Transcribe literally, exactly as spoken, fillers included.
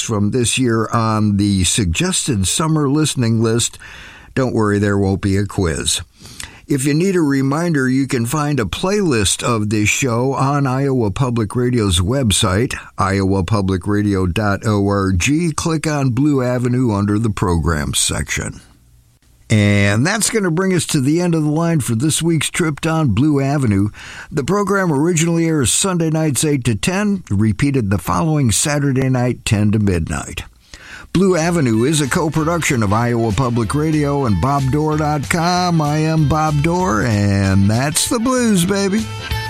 from this year on the suggested summer listening list. Don't worry, there won't be a quiz. If you need a reminder, you can find a playlist of this show on Iowa Public Radio's website, iowa public radio dot org. Click on Blue Avenue under the Programs section. And that's going to bring us to the end of the line for this week's trip down Blue Avenue. The program originally airs Sunday nights eight to ten, repeated the following Saturday night ten to midnight. Blue Avenue is a co-production of Iowa Public Radio and bob dore dot com. I am Bob Dore, and that's the blues, baby.